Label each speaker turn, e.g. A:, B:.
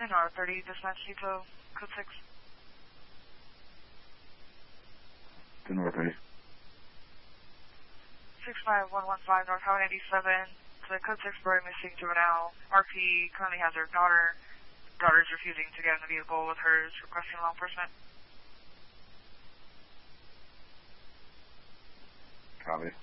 A: 10R30, dispatch depot, code 6.
B: 10R30.
A: 65115 North Highway 97. The code 6 boy missing juvenile. RP currently has her daughter. Daughter's refusing to get in the vehicle with hers, requesting law enforcement.
B: Copy.